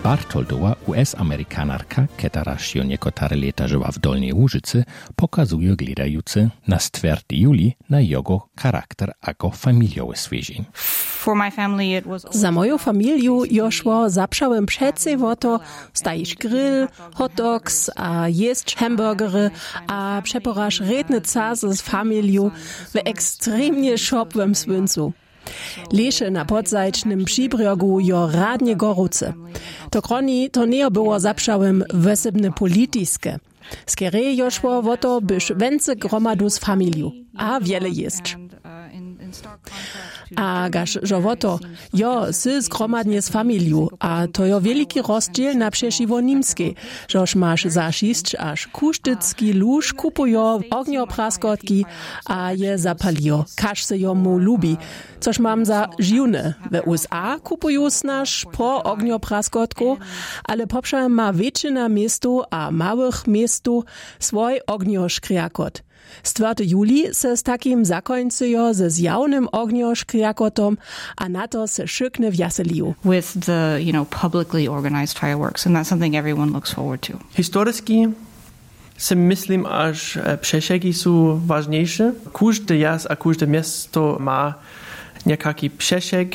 Bartoldowa, US-Amerykanarka, ketaraż jo niekotare lata żyła w Dolnej Łużycy, pokazuje gledający na 4 juli na jego charakter jako familiowy świeżeń. Za moją familię joszło zaprzałem przece o to stajić grill, hot dogs, a jeść hamburgery, a przeporaż rednica z familią w ekstremnie szopwym słońcu. Lesze na podzajcznym przybrogu jo radnie gorące. To kroni to nie było zaprzałem wesebne polityczne. Skierej joszło o to, byś więcej gromadu z familią, a wiele jeść. A gaż, że o to, jo, sy zgromadnie z familią, a to jo wielki rozdziel na przeciwo niemskiej, żeż masz zasziść, aż kusztycki lóż kupujo ogniopraskotki, a je zapalijo, każ se jo mu lubi, coż mam za dziwne. W USA kupują snaż po ogniopraskotku, ale poprzez ma większość miastu a małych miastu swój ognioszkriakot. 4 juli se z takim zakońcują ze zjawnym ognioszkriakotom, a na to se szykne wjaseliją. With the, publicly organized fireworks, and that's something everyone looks forward to. Historyski si myslím, až přešeky jsou ważniejsze. Każdy jas a każde miasto ma nějaký přešek,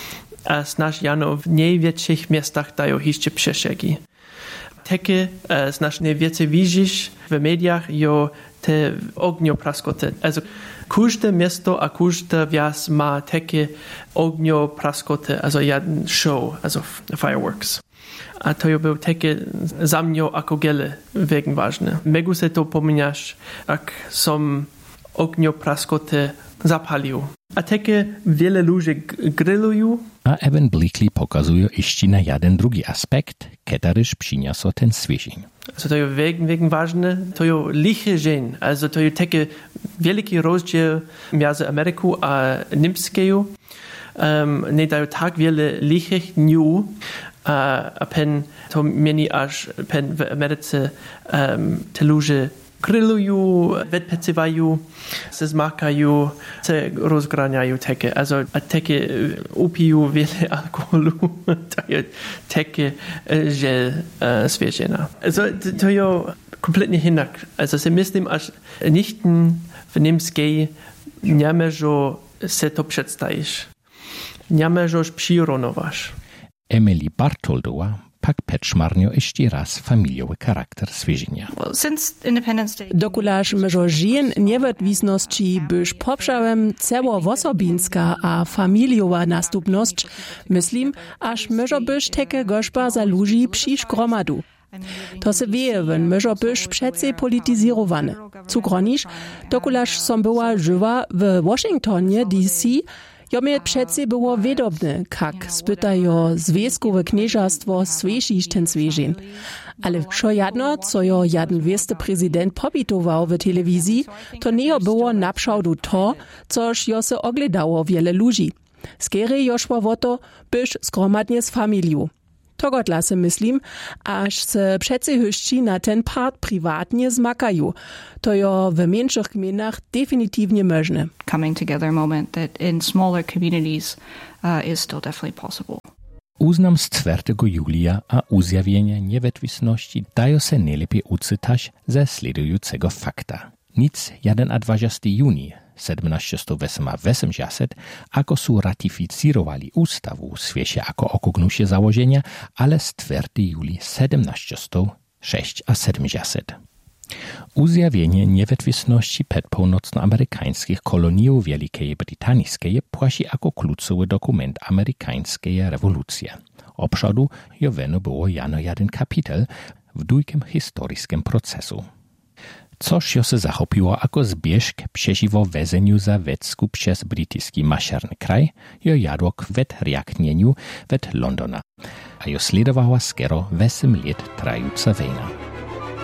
a snaž jano w największych miastach dają jeszcze przeszegi. Takie snaž najwięcej widzisz w mediach, jo te ogniopraskoty. Also każde miasto a każde wjas ma takie ogniopraskoty, also jeden show, also fireworks. A to był takie za mnie jako gele wegen ważne. Megu se to pominasz, jak som ogniopraskoty zapalił. A takie wiele ludzi grillują. A Evan Bleakley pokazuje jeszcze na jeden drugi aspekt, kiedyż przyniosło ten świeżeń. Also to jest wegen ważne, to jest liche dzień, also to jest taki wielki rozdział między Ameryką a Niemską. Nie dają tak wiele lichych dni, a pen to mieni aż pen w Ameryce te ludzie grillują, wypiecywają, se zmakają, se rozgraniają takie, also takie upiją wiele alkoholu, to jest takie żel świeżena. Also to jest kompletnie inak. Also se myslím, aż nikt w niemskiej nie może se to przedstawić. Nie możesz przyronować. Emily Bartoldowa pak peczmarnio jeszcze raz familiowy charakter świeżenia. Dokulaż mężo żien niewidwisności byś poprzałem cełowosobinska a familiowa nastupność, myślim, aż mężo byś takie gorzba za ludzi przysz gromadu. To se wieje, wenn mężo byś przece politizirowany. Cukronisz, dokulaż som była żywa w Washingtonie DC, jo mnie przece było wiadomne, jak spytajo związkowe knieżastwo świeżyć ten świeżin. Ale szo jadno, co jo jeden wiesty prezydent pobitował w telewizji, to nie było naprzałdu to, coż jo se ogledało wiele ludzi. Skiery jo szło o to, byś zgromadnie z familią. Tego dla se myslím, aż se przece hyszci na ten part prywatnie zmakają. To jo w mniejszych gminach definitywnie możne. Coming together moment that in smaller communities is still definitely possible. Uznam z 4 julia a uzjawienie niewetwisności dają se najlepiej ucytać ze sledującego fakta. Nic 21 juni 1788, ako su ratificirowali ustawu w świecie jako okugnusie założenia, ale z 4 juli 1770. Uzjawienie niewetwisności przed północnoamerykańskich koloniów Wielkiej Brytańskiej płaci jako kluczowy dokument amerykańskiej rewolucji. Obszodu joweno było jano jeden kapitel w długim historycznym procesu. Což jo se zachopiło jako zbieżk przeciwko wezeniu za wecku przez brytyjski mašerny kraj, jo jadło kwet riaknieniu wet Londona, a jo sledowała skero 8 lat trająca wojna.